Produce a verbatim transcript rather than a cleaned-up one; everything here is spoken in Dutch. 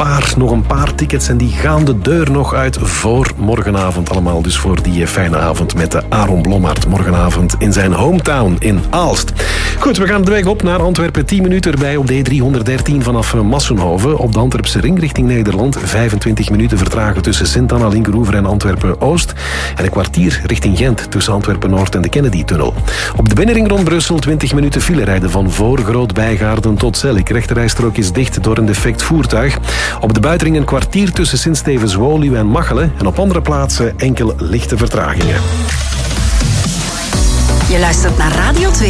paar, nog een paar tickets en die gaan de deur nog uit voor morgenavond allemaal. Dus voor die fijne avond met de Aaron Blommaert morgenavond in zijn hometown in Aalst. Goed, we gaan de weg op naar Antwerpen. tien minuten erbij op de D driehonderddertien vanaf Massenhoven. Op de Antwerpse ring richting Nederland. vijfentwintig minuten vertragen tussen Sint-Anna, Linkeroever en Antwerpen-Oost. En een kwartier richting Gent tussen Antwerpen-Noord en de Kennedy-tunnel. Op de binnenring rond Brussel twintig minuten file rijden van voor Groot-Bijgaarden tot Zellik. Rechterrijstrook is dicht door een defect voertuig. Op de buitenring een kwartier tussen Sint-Stevens-Woluwe en Machelen. En op andere plaatsen enkel lichte vertragingen. Je luistert naar Radio twee.